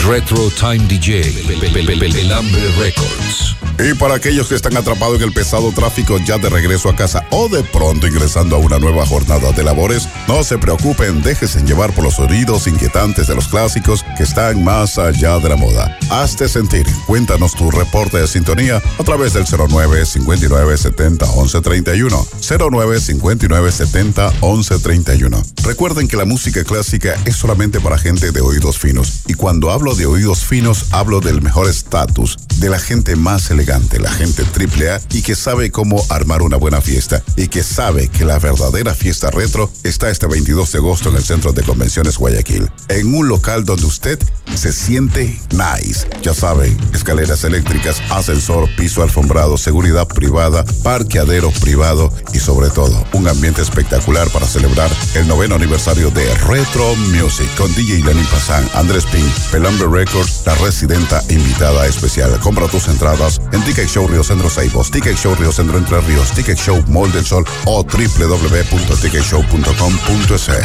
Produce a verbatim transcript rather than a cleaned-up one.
Retro Time D J, Pelambre Records. Y para aquellos que están atrapados en el pesado tráfico ya de regreso a casa o de pronto ingresando a una nueva jornada de labores, no se preocupen, déjense llevar por los sonidos inquietantes de los clásicos que están más allá de la moda. Hazte sentir, cuéntanos tu reporte de sintonía a través del cero nueve, cincuenta y nueve, setenta, once, treinta y uno, cero nueve, cincuenta y nueve, setenta, once, treinta y uno. Recuerden que la música clásica es solamente para gente de oídos finos, y cuando hablo de oídos finos hablo del mejor estatus, de la gente más elegante, la gente triple A y que sabe cómo armar una buena fiesta y que sabe que la verdadera fiesta retro está este veintidós de agosto en el Centro de Convenciones Guayaquil, en un local donde usted se siente nice. Ya saben, escaleras eléctricas, ascensor, piso alfombrado, seguridad privada, parqueadero privado y sobre todo un ambiente espectacular para celebrar el noveno aniversario de Retro Music con D J Lenin Pazán, Andrés Pin, Pelambre Records, la residenta invitada especial. Compra tus entradas en Ticket Show Río Centro Seibos, Ticket Show Río Centro Entre Ríos, Ticket Show Mall del Sol o doble u doble u doble u punto ticket show punto com punto es.